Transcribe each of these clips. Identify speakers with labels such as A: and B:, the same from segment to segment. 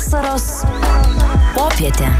A: Vasaros popietė.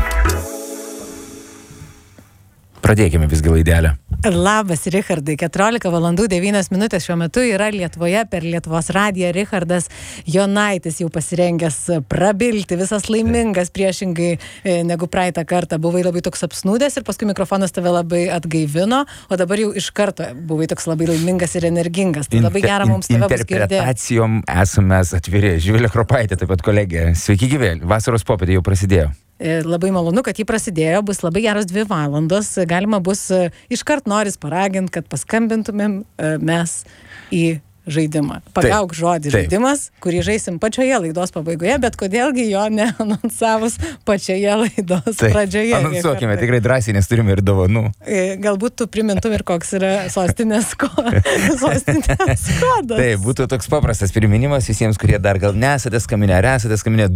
B: Pradėkime visgi laidelę.
C: Labas, Richardai. 14:09 šiuo metu yra Lietuvoje per Lietuvos radiją. Richardas Jonaitis jau pasirengęs prabilti, visas laimingas, priešingai negu praeitą kartą. Buvai labai toks apsnūdęs ir paskui mikrofonas tave labai atgaivino, o dabar jau iš karto buvai toks labai laimingas ir energingas. Tai labai gera mums tave bus girdėti.
B: Interpretacijom esame atviri. Živilė Kropaitė, taip pat kolegė. Sveiki gyvi. Vasaros popietė jau prasidėjo.
C: Labai malonu, kad jį prasidėjo, bus labai geros 2 valandos, galima bus iškart noris paraginti, kad paskambintumėm mes į žaidimą. Pagauk žodį žaidimas, kurį žaisim pačioje laidos pabaigoje, bet kodėlgi jo neanonsavus pačioje laidos pradžioje.
B: Anonsuokime, tikrai drąsiai, nes turime ir dovanų.
C: Galbūt tu primintum ir koks yra sostinės kodas.
B: Tai būtų toks paprastas priminimas visiems, kurie dar gal nesate skambinę, ar esate skambinę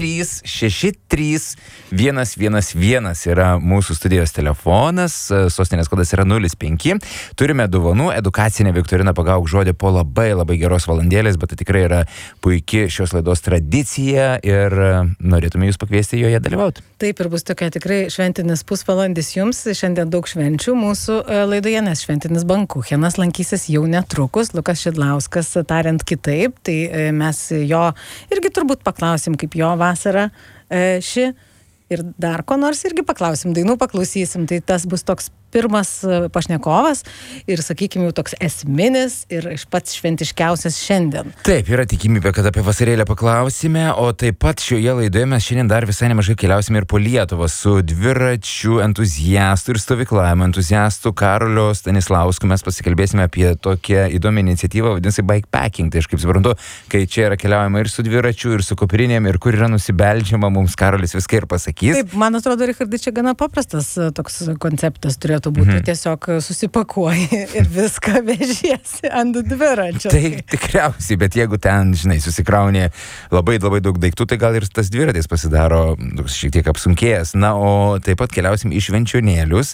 B: 23631111 yra mūsų studijos telefonas, sostinės kodas yra 05. Turime dovanų, edukacinę viktoriną Pagauk žodį po labai geros valandėlės, bet tai tikrai yra puikia šios laidos tradicija ir norėtume jūs pakviesti joje dalyvauti.
C: Taip, ir bus tokia tikrai šventinis pusvalandis jums. Šiandien daug švenčių mūsų laidoje, nes šventinis Bankuchenas lankysis jau netrukus. Lukas Šidlauskas, tariant kitaip, tai mes jo irgi turbūt paklausim, kaip jo vasara ši. Ir dar ko nors irgi paklausim, dainų paklausysim. Tai tas bus toks pirmas pašnekovas ir, sakykime, jau toks esminis ir pats šventiškiausias šiandien.
B: Taip, yra tikimybė, kad apie vasarėlę paklausime, o taip pat šioje laidoje mes šiandien dar visai nemažai keliausime ir po Lietuvą su dviračių entuziastų ir stovyklavimo entuziastų Karoliu Stanislausku. Mes pasikalbėsime apie tokią įdomią iniciatyvą, vadinasi bikepacking. Tai aš kaip suprantu, kai čia yra keliaujama ir su dviračiu, ir su koprinėm, ir kur yra nusibeldžiama, mums Karolis viską ir pasakys.
C: Taip, man atrodo, Richardai, čia gana paprastas toks konceptas turėtų būti. Tiesiog susipakuoji ir viską vežiesi ant dviračio.
B: Tai tikriausiai, bet jeigu ten, žinai, susikrauni labai daug daiktų, tai gal ir tas dviratis pasidaro šiek tiek apsunkėjęs. Na, o taip pat keliausim į Švenčionėlius,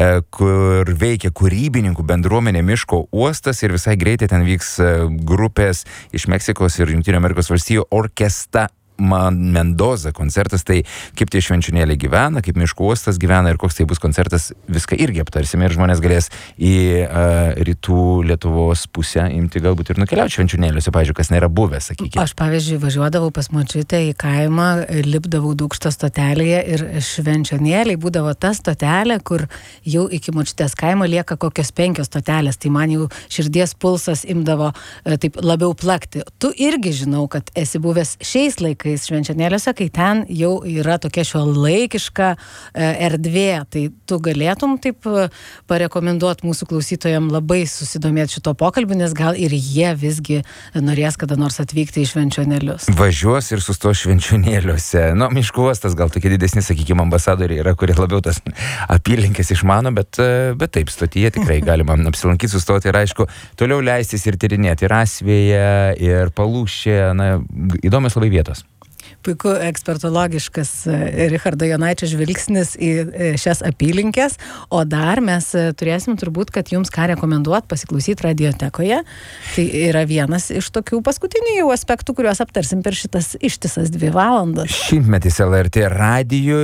B: kur veikia kūrybininkų bendruomenė Miško uostas ir visai greitai ten vyks grupės iš Meksikos ir Jungtinių Amerikos valstijų Orkesta Mendoza koncertas. Tai kaip tie švenčionėliai gyvena, kaip Miško uostas gyvena ir koks tai bus koncertas, viską irgi aptarsime ir žmonės galės į rytų Lietuvos pusę imti galbūt ir nukeliauti švenčionėliuose, pavyzdžiui, kas nėra buvę, sakykime.
C: Aš, pavyzdžiui, važiuodavau pas močiutę į kaimą, lipdavau Dūkšto stotelėje ir švenčionėliai būdavo ta stotelė, kur jau iki močiutės kaimo lieka kokios 5 stotelės, tai man jau širdies pulsas imdavo taip labiau plakti. Tu irgi žinau, kad esi buvęs šiais laikais švenčionėliuose, kai ten jau yra tokia šiuolaikiška erdvė. Tai tu galėtum taip parekomenduoti mūsų klausytojams labai susidomėti šito pokalbį, nes gal ir jie visgi norės kada nors atvykti į švenčionėlius.
B: Važiuos ir sustos švenčionėliuose. Nu, Miško uostas gal tokie didesni, sakykime, ambasadoriai yra, kurie labiau tas apylinkės išmano, bet taip, stotyje tikrai galima apsilankyti, sustoti ir aišku, toliau leistis ir tyrinėti ir Asvėje, ir Palūšė, na, įdomios labai vietos.
C: Puiku ekspertologiškas Richardo Jonaičio žvilgsnis į šias apylinkės, o dar mes turėsim turbūt, kad jums ką rekomenduot pasiklausyti radiotekoje. Tai yra vienas iš tokių paskutinių jau aspektų, kuriuos aptarsim per šitas ištisas 2 valandas.
B: 100-metis LRT radijų